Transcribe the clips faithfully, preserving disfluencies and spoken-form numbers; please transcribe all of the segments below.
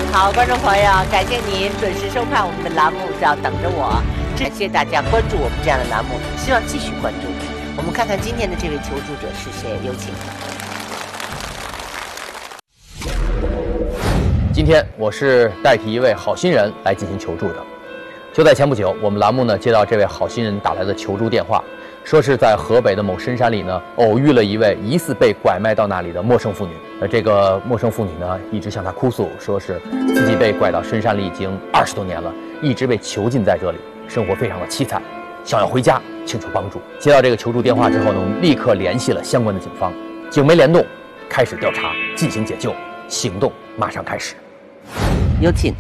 好，观众朋友，感谢您准时收看我们的栏目叫《等着我》，感谢大家关注我们这样的栏目，希望继续关注。我们看看今天的这位求助者是谁，有请。 今天我是代替一位好心人来进行求助的。就在前不久，我们栏目呢接到这位好心人打来的求助电话，说是在河北的某深山里呢偶遇了一位疑似被拐卖到那里的陌生妇女。而这个陌生妇女呢一直向他哭诉，说是自己被拐到深山里已经二十多年了，一直被囚禁在这里，生活非常的凄惨，想要回家请求帮助。接到这个求助电话之后呢，我们立刻联系了相关的警方，警媒联动开始调查，进行解救，行动马上开始。 有请。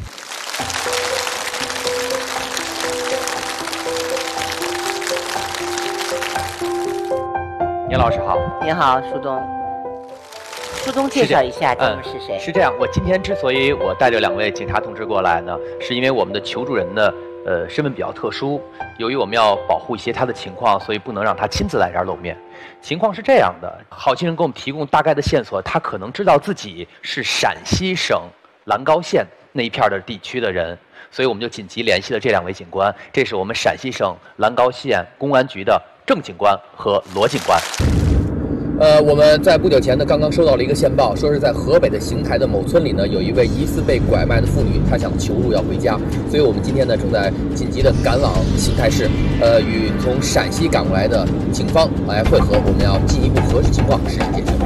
严老师好。 您好，舒东。舒东介绍一下他们是谁、 嗯？是这样，我今天之所以我带着两位警察同志过来呢，是因为我们的求助人呢，呃，身份比较特殊，由于我们要保护一些他的情况，所以不能让他亲自来这儿露面。情况是这样的，好心人给我们提供大概的线索，他可能知道自己是陕西省兰高县那一片的地区的人，所以我们就紧急联系了这两位警官，这是我们陕西省兰高县公安局的郑警官和罗警官。呃，我们在不久前呢，刚刚收到了一个线报，说是在河北的邢台的某村里呢，有一位疑似被拐卖的妇女，她想求助要回家，所以我们今天呢，正在紧急的赶往邢台市，呃，与从陕西赶过来的警方来会合，我们要进一步核实情况，实施解决。